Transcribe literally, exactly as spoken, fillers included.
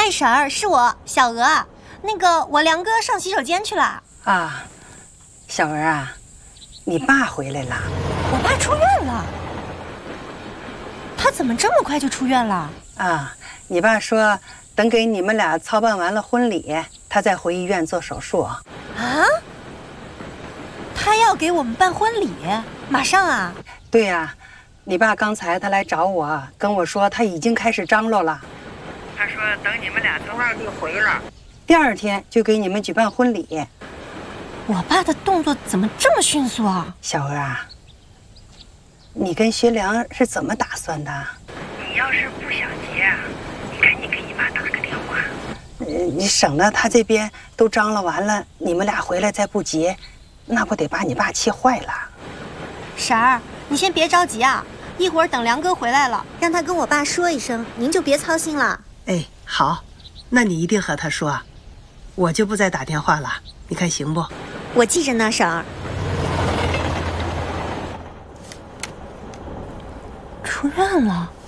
哎，婶儿，是我小娥。那个，我梁哥上洗手间去了。 啊，小娥啊，你爸回来了。 我爸出院了。他怎么这么快就出院了？ 啊，你爸说等给你们俩操办完了婚礼，他再回医院做手术。啊？ 他要给我们办婚礼，马上啊？ 对呀、啊，你爸刚才他来找我，跟我说他已经开始张罗了。他说等你们俩从外地回来，第二天就给你们举办婚礼。 我爸的动作怎么这么迅速啊？ 小娥啊，你跟学良是怎么打算的？你要是不想结啊，你赶紧给你爸打个电话，呃，你省得他这边都张罗完了，你们俩回来再不结，那不得把你爸气坏了。 婶儿，你先别着急啊，一会儿等梁哥回来了，让他跟我爸说一声，您就别操心了。 哎，好，那你一定和他说，我就不再打电话了，你看行不？ 我记着呢，婶儿。出院了。